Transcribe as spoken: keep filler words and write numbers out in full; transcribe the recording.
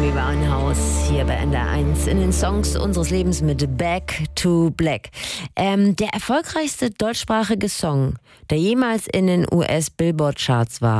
Amy Winehouse hier bei N D R eins in den Songs unseres Lebens mit Back to Black. Ähm, der erfolgreichste deutschsprachige Song, der jemals in den U S-Billboard-Charts war,